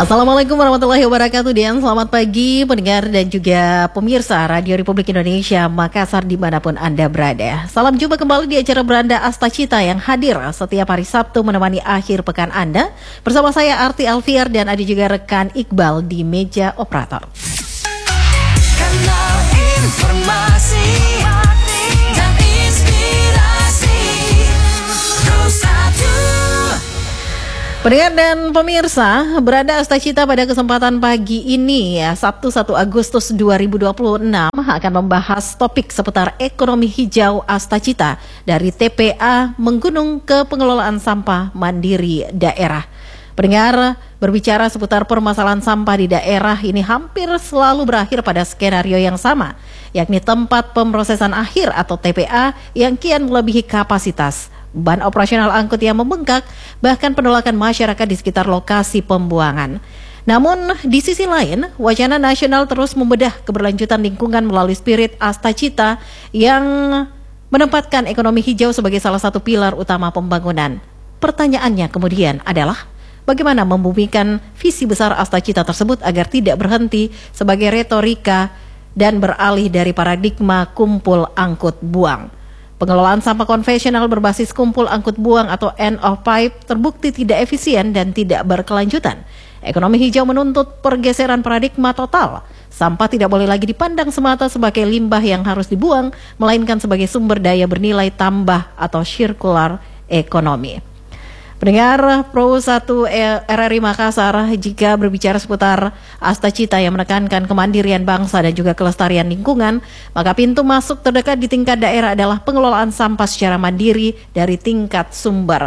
Assalamualaikum warahmatullahi wabarakatuh, dan selamat pagi pendengar dan juga pemirsa Radio Republik Indonesia Makassar dimanapun Anda berada. Salam jumpa kembali di acara Beranda Astacita yang hadir setiap hari Sabtu menemani akhir pekan Anda. Bersama saya Arti Alfiar dan ada juga rekan Iqbal di meja operator. Kanal informasi dan inspirasi Rosatu. Pendengar dan pemirsa, Beranda Astacita pada kesempatan pagi ini ya, Sabtu 1 Agustus 2026 akan membahas topik seputar ekonomi hijau Astacita dari TPA menggunung ke pengelolaan sampah mandiri daerah. Pendengar, berbicara seputar permasalahan sampah di daerah ini hampir selalu berakhir pada skenario yang sama, yakni tempat pemrosesan akhir atau TPA yang kian melebihi kapasitas, beban operasional angkut yang membengkak, bahkan penolakan masyarakat di sekitar lokasi pembuangan. Namun di sisi lain, wacana nasional terus membedah keberlanjutan lingkungan melalui spirit Astacita yang menempatkan ekonomi hijau sebagai salah satu pilar utama pembangunan. Pertanyaannya kemudian adalah, bagaimana membumikan visi besar Astacita tersebut agar tidak berhenti sebagai retorika dan beralih dari paradigma kumpul angkut buang. Pengelolaan sampah konvensional berbasis kumpul angkut buang atau end of pipe terbukti tidak efisien dan tidak berkelanjutan. Ekonomi hijau menuntut pergeseran paradigma total. Sampah tidak boleh lagi dipandang semata sebagai limbah yang harus dibuang, melainkan sebagai sumber daya bernilai tambah atau circular ekonomi. Pendengar Pro 1 RRI Makassar, jika berbicara seputar Astacita yang menekankan kemandirian bangsa dan juga kelestarian lingkungan, maka pintu masuk terdekat di tingkat daerah adalah pengelolaan sampah secara mandiri dari tingkat sumber.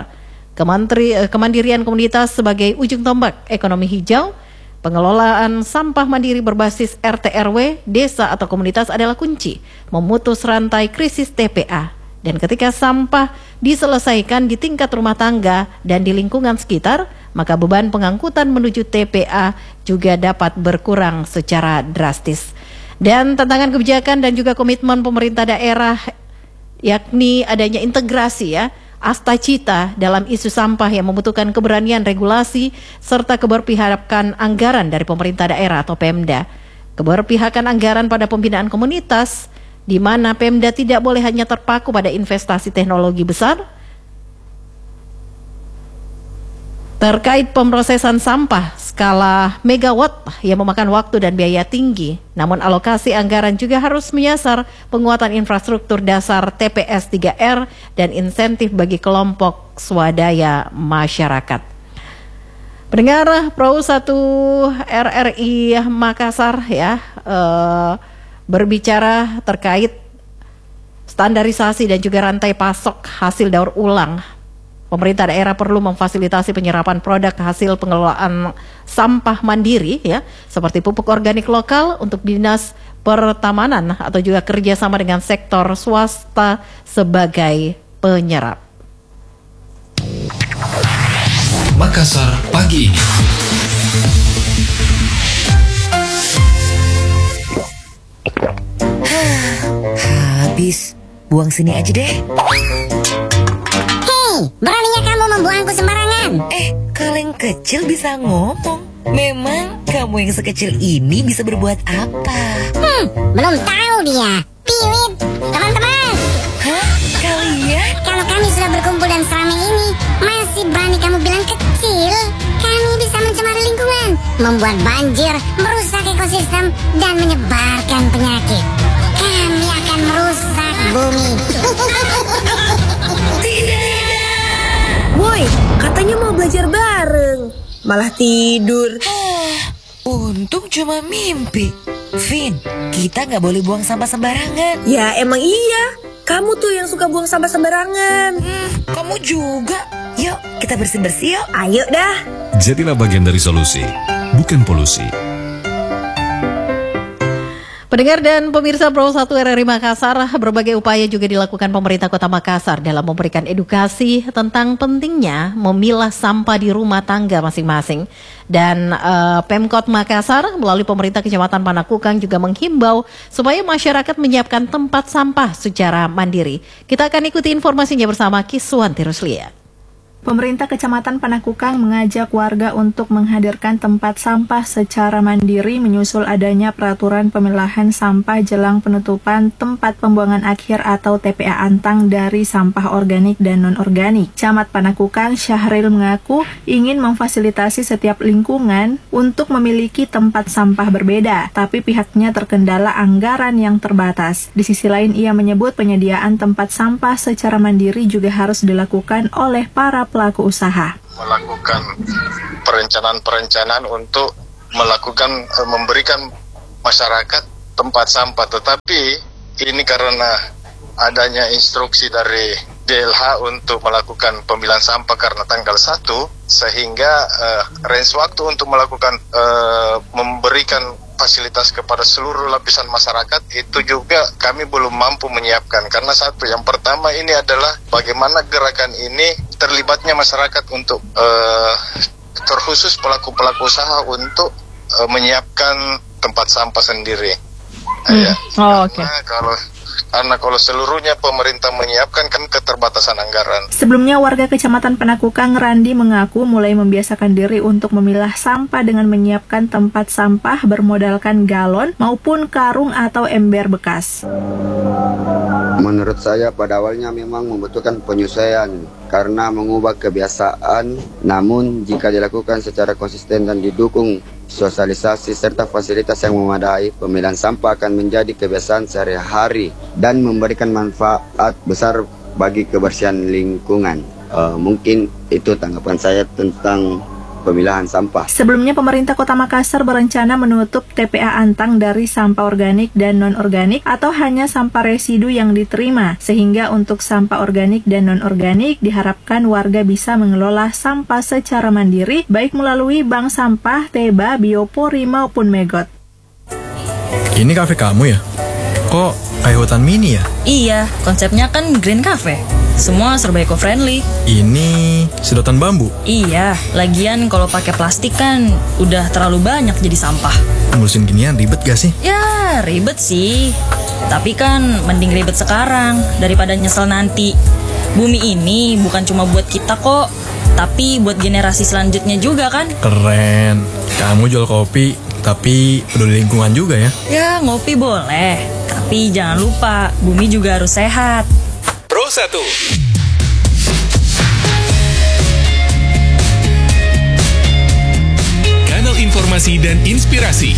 Kemandirian komunitas sebagai ujung tombak ekonomi hijau, pengelolaan sampah mandiri berbasis RT RW, desa atau komunitas adalah kunci memutus rantai krisis TPA. Dan ketika sampah diselesaikan di tingkat rumah tangga dan di lingkungan sekitar, maka beban pengangkutan menuju TPA juga dapat berkurang secara drastis. Dan tantangan kebijakan dan juga komitmen pemerintah daerah, yakni adanya integrasi ya, Astacita dalam isu sampah yang membutuhkan keberanian regulasi serta keberpihakan anggaran dari pemerintah daerah atau Pemda. Keberpihakan anggaran pada pembinaan komunitas, di mana Pemda tidak boleh hanya terpaku pada investasi teknologi besar terkait pemrosesan sampah skala megawatt yang memakan waktu dan biaya tinggi. Namun alokasi anggaran juga harus menyasar penguatan infrastruktur dasar TPS 3R dan insentif bagi kelompok swadaya masyarakat. Pendengar Pro 1 RRI Makassar ya, berbicara terkait standarisasi dan juga rantai pasok hasil daur ulang. Pemerintah daerah perlu memfasilitasi penyerapan produk hasil pengelolaan sampah mandiri ya, seperti pupuk organik lokal untuk dinas pertamanan atau juga kerjasama dengan sektor swasta sebagai penyerap. Makassar pagi ini. Habis, buang sini aja deh. Hei, beraninya kamu membuangku sembarangan? Kaleng kecil bisa ngomong. Memang kamu yang sekecil ini bisa berbuat apa? Belum tahu dia. Piwit, teman-teman. Hah? Kalian? Kalau kami sudah berkumpul dan seramai ini, masih berani kamu bilang kecil? Kami bisa mencemari lingkungan, membuat banjir, merusak ekosistem, dan menyebarkan penyakit. Kami akan merusak bumi. Woi, katanya mau belajar bareng, malah tidur. Untung cuma mimpi. Vin, kita nggak boleh buang sampah sembarangan. Ya emang iya, kamu tuh yang suka buang sampah sembarangan. Kamu juga. Yuk, kita bersih-bersih yuk. Ayo dah. Jadilah bagian dari solusi, bukan polusi. Pendengar dan pemirsa Pro 1 RRI Makassar, berbagai upaya juga dilakukan pemerintah Kota Makassar dalam memberikan edukasi tentang pentingnya memilah sampah di rumah tangga masing-masing. Dan Pemkot Makassar melalui pemerintah Kecamatan Panakukang juga menghimbau supaya masyarakat menyiapkan tempat sampah secara mandiri. Kita akan ikuti informasinya bersama Kiswanti Ruslia. Pemerintah Kecamatan Panakukang mengajak warga untuk menghadirkan tempat sampah secara mandiri menyusul adanya peraturan pemilahan sampah jelang penutupan tempat pembuangan akhir atau TPA Antang dari sampah organik dan non-organik. Camat Panakukang Syahril mengaku ingin memfasilitasi setiap lingkungan untuk memiliki tempat sampah berbeda, tapi pihaknya terkendala anggaran yang terbatas. Di sisi lain, ia menyebut penyediaan tempat sampah secara mandiri juga harus dilakukan oleh para pelaku usaha. Melakukan perencanaan untuk memberikan masyarakat tempat sampah, tetapi ini karena adanya instruksi dari DLH untuk melakukan pemilihan sampah karena tanggal 1, sehingga range waktu untuk melakukan memberikan fasilitas kepada seluruh lapisan masyarakat itu juga kami belum mampu menyiapkan, karena satu, yang pertama ini adalah bagaimana gerakan ini terlibatnya masyarakat untuk terkhusus pelaku-pelaku usaha untuk menyiapkan tempat sampah sendiri. Karena kalau seluruhnya pemerintah menyiapkan kan keterbatasan anggaran. Sebelumnya warga Kecamatan Panakukang Randi mengaku mulai membiasakan diri untuk memilah sampah dengan menyiapkan tempat sampah bermodalkan galon maupun karung atau ember bekas. Menurut saya pada awalnya memang membutuhkan penyesuaian karena mengubah kebiasaan, namun jika dilakukan secara konsisten dan didukung sosialisasi serta fasilitas yang memadai, pemilihan sampah akan menjadi kebiasaan sehari-hari dan memberikan manfaat besar bagi kebersihan lingkungan. Mungkin itu tanggapan saya tentang pemilahan sampah. Sebelumnya pemerintah Kota Makassar berencana menutup TPA Antang dari sampah organik dan non-organik atau hanya sampah residu yang diterima, sehingga untuk sampah organik dan non-organik diharapkan warga bisa mengelola sampah secara mandiri baik melalui bank sampah, Teba, Biopori maupun Megot. Ini kafe kamu ya? Kok kayak hutan mini ya? Iya, konsepnya kan green cafe. Semua serba eco-friendly. Ini sedotan bambu? Iya, lagian kalau pakai plastik kan udah terlalu banyak jadi sampah. Ngurusin ginian ribet gak sih? Ya, ribet sih. Tapi kan mending ribet sekarang daripada nyesel nanti. Bumi ini bukan cuma buat kita kok, tapi buat generasi selanjutnya juga kan. Keren. Kamu jual kopi, tapi peduli lingkungan juga ya? Ya, ngopi boleh. Tapi jangan lupa, bumi juga harus sehat. Pro 1. Kanal informasi dan inspirasi.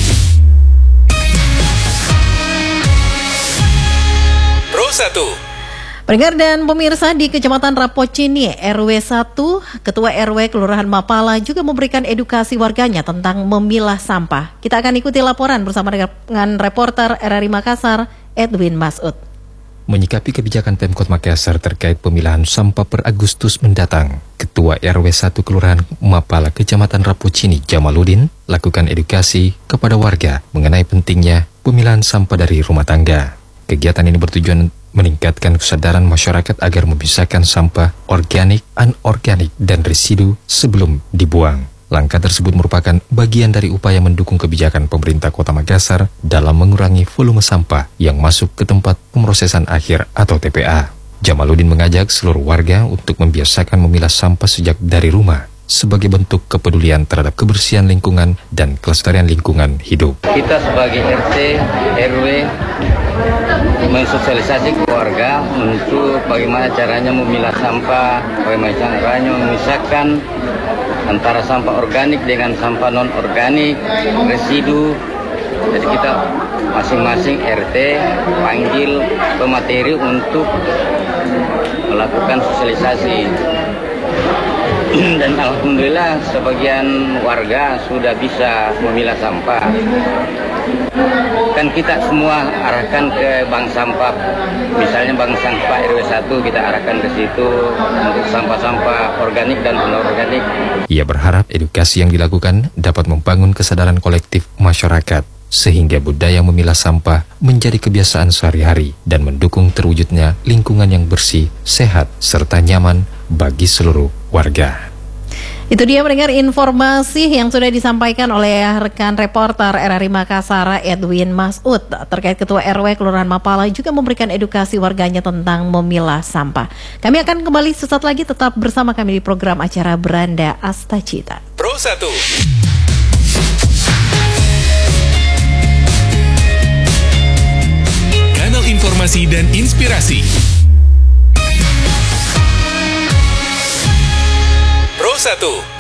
Pro 1. Pendengar dan pemirsa, di Kecamatan Rapocini, RW 1, Ketua RW Kelurahan Mapala juga memberikan edukasi warganya tentang memilah sampah. Kita akan ikuti laporan bersama dengan reporter RRI Makassar, Edwin Masud. Menyikapi kebijakan Pemkot Makassar terkait pemilahan sampah per Agustus mendatang, Ketua RW 1 Kelurahan Mapala Kecamatan Rapocini Jamaludin lakukan edukasi kepada warga mengenai pentingnya pemilahan sampah dari rumah tangga. Kegiatan ini bertujuan meningkatkan kesadaran masyarakat agar memisahkan sampah organik, anorganik, dan residu sebelum dibuang. Langkah tersebut merupakan bagian dari upaya mendukung kebijakan pemerintah Kota Makassar dalam mengurangi volume sampah yang masuk ke tempat pemrosesan akhir atau TPA. Jamaludin mengajak seluruh warga untuk membiasakan memilah sampah sejak dari rumah sebagai bentuk kepedulian terhadap kebersihan lingkungan dan kelestarian lingkungan hidup. Kita sebagai RT, RW mensosialisasi ke warga untuk bagaimana caranya memilah sampah, bagaimana caranya memisahkan antara sampah organik dengan sampah non-organik, residu. Jadi kita masing-masing RT panggil pemateri untuk melakukan sosialisasi. Dan alhamdulillah sebagian warga sudah bisa memilah sampah. Kan kita semua arahkan ke bank sampah. Misalnya bank sampah RW 1 kita arahkan ke situ untuk sampah-sampah organik dan non-organik. Ia berharap edukasi yang dilakukan dapat membangun kesadaran kolektif masyarakat sehingga budaya memilah sampah menjadi kebiasaan sehari-hari dan mendukung terwujudnya lingkungan yang bersih, sehat, serta nyaman bagi seluruh warga. Itu dia mendengar informasi yang sudah disampaikan oleh rekan reporter RRI Makassar Edwin Masud terkait Ketua RW Kelurahan Mapala juga memberikan edukasi warganya tentang memilah sampah. Kami akan kembali sesaat lagi, tetap bersama kami di program acara Beranda Astacita. Pro 1. Kanal informasi dan inspirasi. Pro 1.